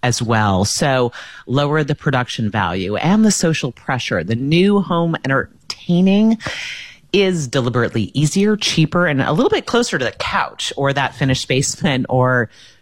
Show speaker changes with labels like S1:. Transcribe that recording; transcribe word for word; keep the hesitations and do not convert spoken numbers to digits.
S1: as well. So lower the production value and the social pressure. The new home entertaining is deliberately easier, cheaper, and a little bit closer to the couch or that finished basement or